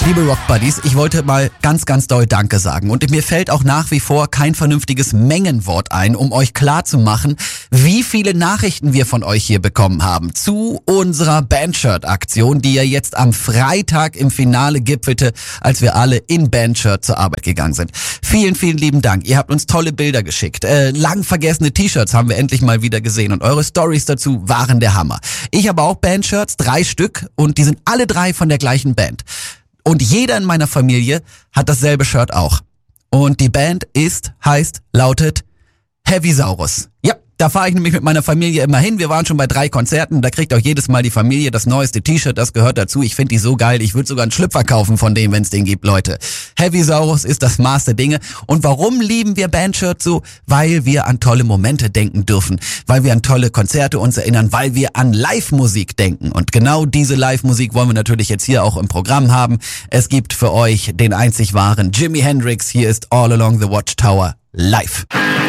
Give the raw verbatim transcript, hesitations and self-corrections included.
Liebe Rock Buddies, ich wollte mal ganz, ganz doll Danke sagen. Und mir fällt auch nach wie vor kein vernünftiges Mengenwort ein, um euch klarzumachen, wie viele Nachrichten wir von euch hier bekommen haben zu unserer Bandshirt-Aktion, die ja jetzt am Freitag im Finale gipfelte, als wir alle in Bandshirt zur Arbeit gegangen sind. Vielen, vielen lieben Dank. Ihr habt uns tolle Bilder geschickt. Äh, lang vergessene T-Shirts haben wir endlich mal wieder gesehen und eure Stories dazu waren der Hammer. Ich habe auch Bandshirts, drei Stück, und die sind alle drei von der gleichen Band. Und jeder in meiner Familie hat dasselbe Shirt auch. Und die Band ist, heißt, lautet Heavysaurus. Ja, da fahre ich nämlich mit meiner Familie immer hin. Wir waren schon bei drei Konzerten. Da kriegt auch jedes Mal die Familie das neueste T-Shirt. Das gehört dazu. Ich finde die so geil. Ich würde sogar einen Schlüpfer kaufen von dem, wenn es den gibt, Leute. Heavysaurus ist das Maß der Dinge. Und warum lieben wir Bandshirts so? Weil wir an tolle Momente denken dürfen. Weil wir an tolle Konzerte uns erinnern. Weil wir an Live-Musik denken. Und genau diese Live-Musik wollen wir natürlich jetzt hier auch im Programm haben. Es gibt für euch den einzig wahren Jimi Hendrix. Hier ist All Along the Watchtower live.